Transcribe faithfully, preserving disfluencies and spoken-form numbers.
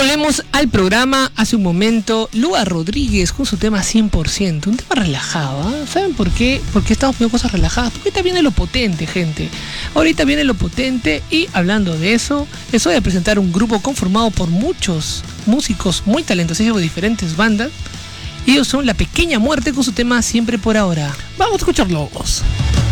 volvemos al programa. Hace un momento, Lua Rodríguez con su tema cien por ciento. Un tema relajado, ¿eh? ¿Saben por qué? Porque estamos poniendo cosas relajadas. Porque ahorita viene lo potente, gente. Ahorita viene lo potente. Y hablando de eso, les voy a presentar un grupo conformado por muchos músicos muy talentosísimos de diferentes bandas. Ellos son La Pequeña Muerte con su tema Siempre por Ahora. Vamos a escucharlos.